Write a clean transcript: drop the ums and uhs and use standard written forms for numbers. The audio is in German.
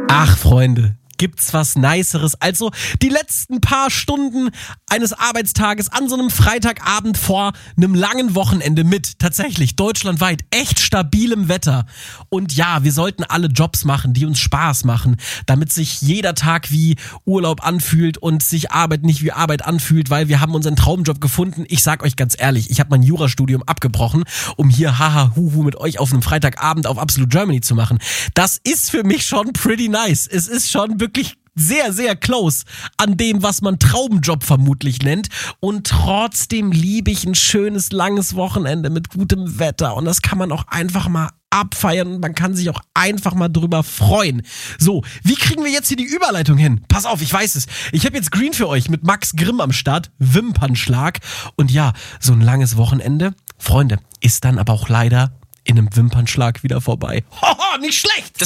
Ach, Freunde, gibt's was Niceres? Also die letzten paar Stunden eines Arbeitstages an so einem Freitagabend vor einem langen Wochenende mit tatsächlich deutschlandweit echt stabilem Wetter. Und ja, wir sollten alle Jobs machen, die uns Spaß machen, damit sich jeder Tag wie Urlaub anfühlt und sich Arbeit nicht wie Arbeit anfühlt, weil wir haben unseren Traumjob gefunden. Ich sag euch ganz ehrlich, ich habe mein Jurastudium abgebrochen, um hier haha huhu mit euch auf einem Freitagabend auf Absolute Germany zu machen. Das ist für mich schon pretty nice. Es ist schon wirklich sehr, sehr close an dem, was man Traumjob vermutlich nennt. Und trotzdem liebe ich ein schönes, langes Wochenende mit gutem Wetter. Und das kann man auch einfach mal abfeiern und man kann sich auch einfach mal drüber freuen. So, wie kriegen wir jetzt hier die Überleitung hin? Pass auf, ich weiß es. Ich habe jetzt Green für euch mit Max Grimm am Start. Wimpernschlag. Und ja, so ein langes Wochenende, Freunde, ist dann aber auch leider in einem Wimpernschlag wieder vorbei. Haha, nicht schlecht!